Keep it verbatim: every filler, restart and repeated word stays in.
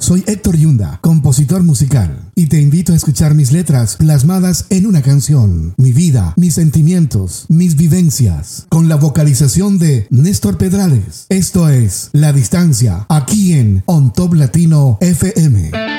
Soy Héctor Yunda, compositor musical, y te invito a escuchar mis letras plasmadas en una canción, mi vida, mis sentimientos, mis vivencias, con la vocalización de Néstor Pedrales. Esto es La Distancia, aquí en On Top Latino F M.